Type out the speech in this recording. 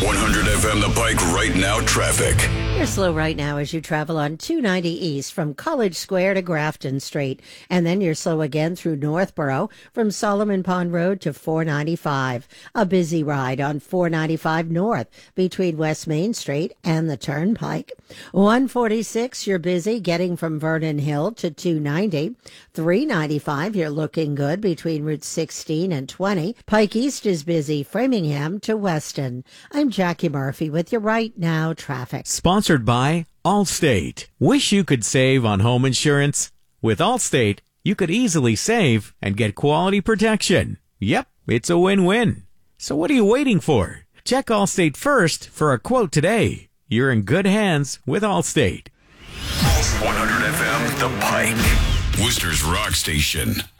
100 FM The Pike right now traffic. You're slow right now as you travel on 290 East from College Square to Grafton Street. And then you're slow again through Northborough from Solomon Pond Road to 495. A busy ride on 495 North between West Main Street and the Turnpike. 146, you're busy getting from Vernon Hill to 290. 395, you're looking good between Route 16 and 20. Pike East is busy Framingham to Weston. I'm Jackie Murphy with your Right Now traffic. Sponsored by Allstate. Wish you could save on home insurance? With Allstate, you could easily save and get quality protection. Yep, it's a win-win. So what are you waiting for? Check Allstate first for a quote today. You're in good hands with Allstate. 100 FM The Pike, Worcester's rock station.